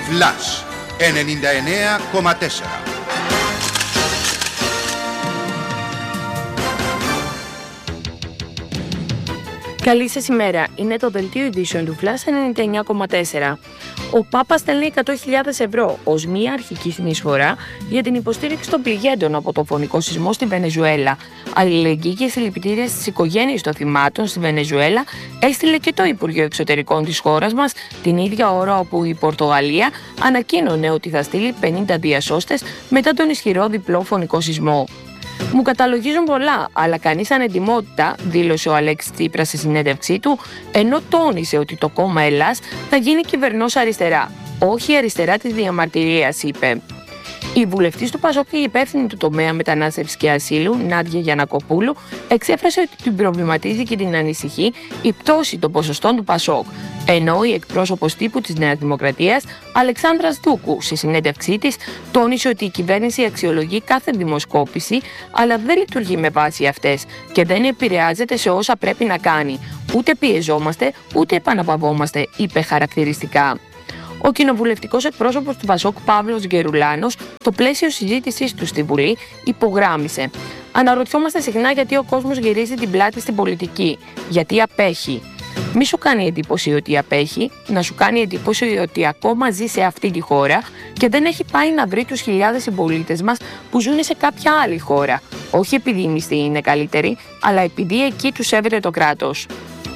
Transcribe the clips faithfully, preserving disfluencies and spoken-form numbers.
Flash ενενήντα εννέα κόμμα τέσσερα. Καλή σας ημέρα. Είναι το δελτίο ειδήσεων του Flash ενενήντα εννέα κόμμα τέσσερα. Ο Πάπας στέλνει εκατό χιλιάδες ευρώ ως μία αρχική συνεισφορά για την υποστήριξη των πληγέντων από το φωνικό σεισμό στη Βενεζουέλα. Αλληλεγγύη και συλληπιτήρια στις οικογένειες των θυμάτων στη Βενεζουέλα έστειλε και το Υπουργείο Εξωτερικών της χώρας μας την ίδια ώρα όπου η Πορτογαλία ανακοίνωνε ότι θα στείλει πενήντα διασώστες μετά τον ισχυρό διπλό φωνικό σεισμό. Μου καταλογίζουν πολλά, αλλά κανείς ανετοιμότητα, δήλωσε ο Αλέξης Τσίπρας στη συνέντευξή του, ενώ τόνισε ότι το κόμμα Ελλάς θα γίνει κυβερνός αριστερά. Όχι αριστερά της διαμαρτυρίας, είπε. Η βουλευτής του Πασόκ και η υπεύθυνη του τομέα μετανάστευσης και ασύλου, Νάντια Γιαννακοπούλου, εξέφρασε ότι την προβληματίζει και την ανησυχεί η πτώση των ποσοστών του Πασόκ. Ενώ η εκπρόσωπος τύπου της Νέας Δημοκρατίας, Αλεξάνδρας Δούκου, στη συνέντευξή της, τόνισε ότι η κυβέρνηση αξιολογεί κάθε δημοσκόπηση, αλλά δεν λειτουργεί με βάση αυτές και δεν επηρεάζεται σε όσα πρέπει να κάνει. Ούτε πιεζόμαστε, ούτε επαναπαυόμαστε, είπε χαρακτηριστικά. Ο κοινοβουλευτικός εκπρόσωπος του Πασόκ, Παύλος Γκερουλάνος, το πλαίσιο συζήτησής του στη Βουλή, υπογράμμισε. Αναρωτιόμαστε συχνά γιατί ο κόσμος γυρίζει την πλάτη στην πολιτική. Γιατί απέχει. Μη σου κάνει εντύπωση ότι απέχει, να σου κάνει εντύπωση ότι ακόμα ζει σε αυτή τη χώρα και δεν έχει πάει να βρει τους χιλιάδες συμπολίτες μας που ζουν σε κάποια άλλη χώρα. Όχι επειδή οι μισθοί είναι καλύτεροι, αλλά επειδή εκεί τους έβρε το κράτος.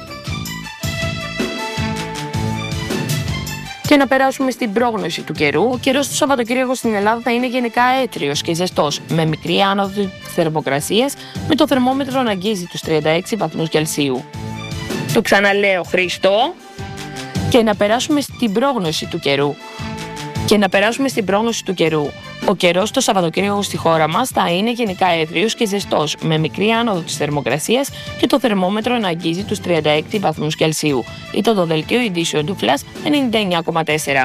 Και να περάσουμε στην πρόγνωση του καιρού. Ο καιρός του Σαββατοκύριακο στην Ελλάδα θα είναι γενικά αίτριος και ζεστός, με μικρή άνοδο της θερμοκρασίας, με το θερμόμετρο να αγγίζει τους τριάντα έξι βαθμούς Κελσίου. Το ξαναλέω, Χριστό. Και να περάσουμε στην πρόγνωση του καιρού. Και να περάσουμε στην πρόγνωση του καιρού. Ο καιρός το Σαββατοκύριακο στη χώρα μας θα είναι γενικά αίτριος και ζεστός, με μικρή άνοδο της θερμοκρασίας και το θερμόμετρο να αγγίζει τους τριάντα έξι βαθμούς Κελσίου. Ήταν το δελτίο ειδήσεων του Flash ενενήντα εννέα κόμμα τέσσερα.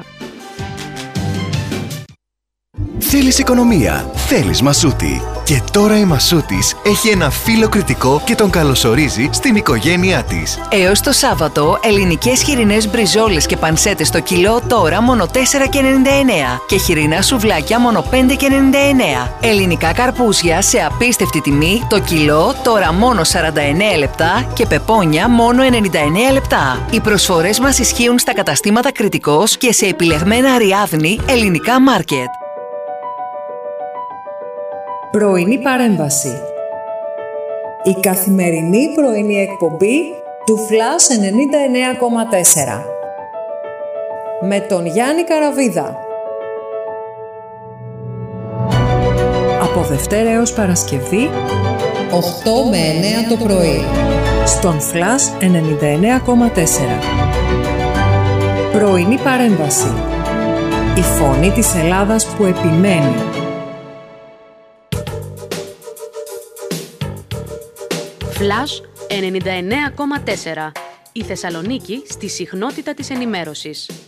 Θέλεις οικονομία, θέλεις Μασούτη. Και τώρα η Μασούτης έχει ένα φίλο κριτικό και τον καλωσορίζει στην οικογένειά της. Έως το Σάββατο, ελληνικές χοιρινές μπριζόλες και πανσέτες στο κιλό τώρα μόνο τέσσερα και ενενήντα εννέα και χοιρινά σουβλάκια μόνο πέντε και ενενήντα εννέα. Ελληνικά καρπούζια σε απίστευτη τιμή το κιλό τώρα μόνο σαράντα εννέα λεπτά και πεπόνια μόνο ενενήντα εννέα λεπτά. Οι προσφορές μας ισχύουν στα καταστήματα Κριτικός και σε επιλεγμένα Αριάδνη ελληνικά μάρκετ. Πρωινή παρέμβαση. Η καθημερινή πρωινή εκπομπή του Flash ενενήντα εννέα κόμμα τέσσερα. Με τον Γιάννη Καραβίδα. Από Δευτέρα έως Παρασκευή, οκτώ με εννέα το πρωί. Στον Flash ενενήντα εννέα κόμμα τέσσερα. Πρωινή παρέμβαση. Η φωνή της Ελλάδας που επιμένει. Flash ενενήντα εννέα κόμμα τέσσερα. Η Θεσσαλονίκη στη συχνότητα της ενημέρωσης.